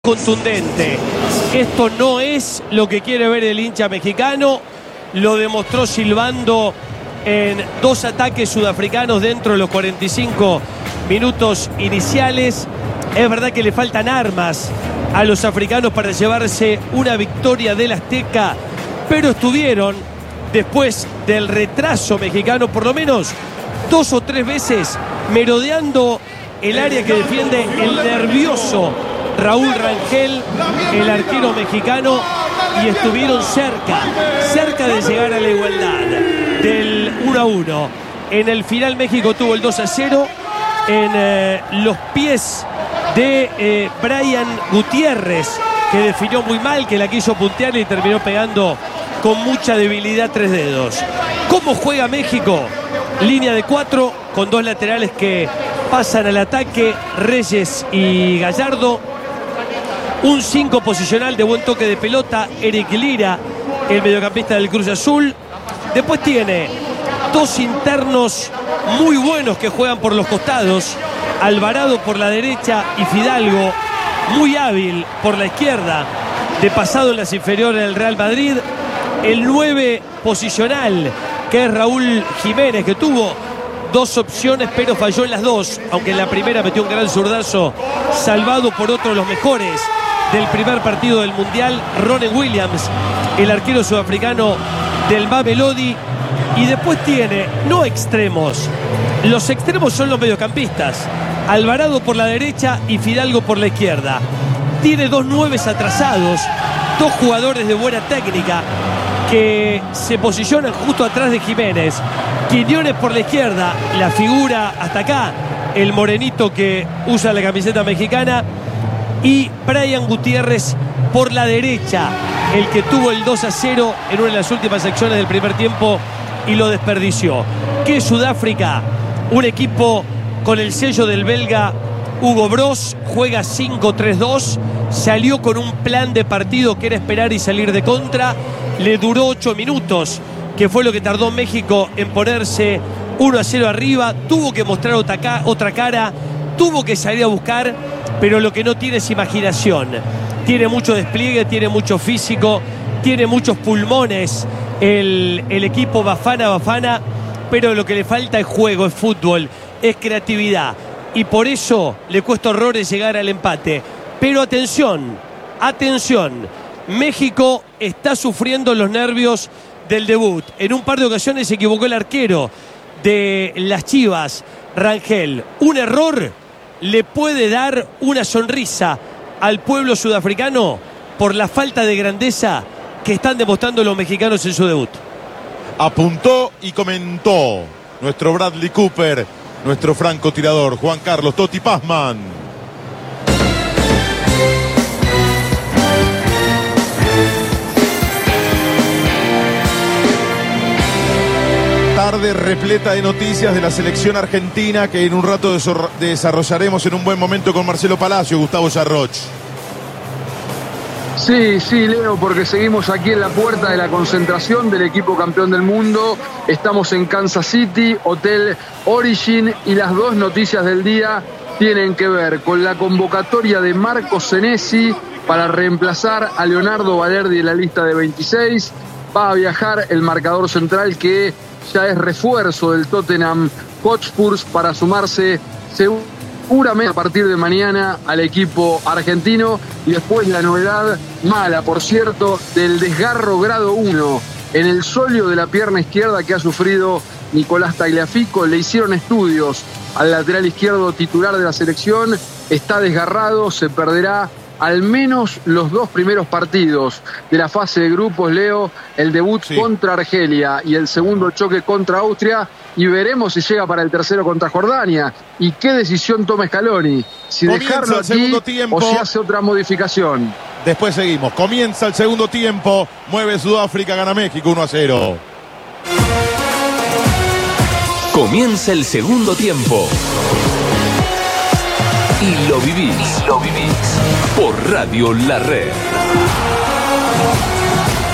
Contundente. Esto no es lo que quiere ver el hincha mexicano. Lo demostró silbando en dos ataques sudafricanos dentro de los 45 minutos iniciales. Es verdad que le faltan armas a los africanos para llevarse una victoria del Azteca, pero estuvieron, después del retraso mexicano, por lo menos 2 o 3 veces merodeando el área que defiende el nervioso Raúl Rangel, el arquero mexicano, y estuvieron cerca de llegar a la igualdad del 1-1. En el final México tuvo el 2-0 en los pies de Brian Gutiérrez, que definió muy mal, que la quiso puntear y terminó pegando con mucha debilidad 3 dedos. ¿Cómo juega México? Línea de 4 con 2 laterales que pasan al ataque, Reyes y Gallardo. Un 5 posicional de buen toque de pelota, Eric Lira, el mediocampista del Cruz Azul. Después tiene 2 internos muy buenos que juegan por los costados, Alvarado por la derecha y Fidalgo, muy hábil por la izquierda, de pasado en las inferiores del Real Madrid. El 9 posicional, que es Raúl Jiménez, que tuvo 2 opciones pero falló en las 2, aunque en la primera metió un gran zurdazo salvado por otro de los mejores del primer partido del Mundial, Ronnie Williams, el arquero sudafricano del Mamelodi. Y después tiene, no extremos, los extremos son los mediocampistas, Alvarado por la derecha y Fidalgo por la izquierda. Tiene 2 9s atrasados, 2 jugadores de buena técnica que se posicionan justo atrás de Jiménez. Quiñones por la izquierda, la figura hasta acá, el morenito que usa la camiseta mexicana, y Brian Gutiérrez por la derecha, el que tuvo el 2-0 en una de las últimas acciones del primer tiempo y lo desperdició. Que Sudáfrica, un equipo con el sello del belga Hugo Broos, juega 5-3-2, salió con un plan de partido que era esperar y salir de contra. Le duró 8 minutos, que fue lo que tardó México en ponerse 1-0 arriba. Tuvo que mostrar otra cara, tuvo que salir a buscar, pero lo que no tiene es imaginación. Tiene mucho despliegue, tiene mucho físico, tiene muchos pulmones el equipo Bafana, pero lo que le falta es juego, es fútbol, es creatividad. Y por eso le cuesta horrores llegar al empate. Pero atención, México está sufriendo los nervios del debut. En un par de ocasiones se equivocó el arquero de las Chivas, Rangel. Un error le puede dar una sonrisa al pueblo sudafricano por la falta de grandeza que están demostrando los mexicanos en su debut. Apuntó y comentó nuestro Bradley Cooper, nuestro francotirador Juan Carlos Totti Pazman. Tarde repleta de noticias de la selección argentina que en un rato desarrollaremos en un buen momento con Marcelo Palacio, Gustavo Yarroch. Sí, Leo, porque seguimos aquí en la puerta de la concentración del equipo campeón del mundo. Estamos en Kansas City, Hotel Origin, y las 2 noticias del día tienen que ver con la convocatoria de Marco Senesi para reemplazar a Leonardo Balerdi en la lista de 26. Va a viajar el marcador central, que ya es refuerzo del Tottenham Hotspur, para sumarse seguramente a partir de mañana al equipo argentino. Y después la novedad mala, por cierto, del desgarro grado 1 en el sóleo de la pierna izquierda que ha sufrido Nicolás Tagliafico. Le hicieron estudios al lateral izquierdo titular de la selección, está desgarrado, se perderá al menos los 2 primeros partidos de la fase de grupos, Leo, el debut contra Argelia y el segundo choque contra Austria, y veremos si llega para el tercero contra Jordania. ¿Y qué decisión toma Scaloni? Si dejarlo aquí o si hace otra modificación. Después seguimos. Comienza el segundo tiempo. Mueve Sudáfrica, gana México 1-0. Comienza el segundo tiempo. Y lo vivís. Por Radio La Red.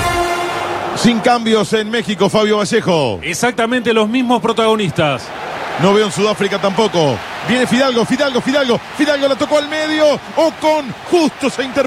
Sin cambios en México, Fabio Vallejo. Exactamente los mismos protagonistas. No veo en Sudáfrica tampoco. Viene Fidalgo la tocó al medio. Ocon justo se interpone.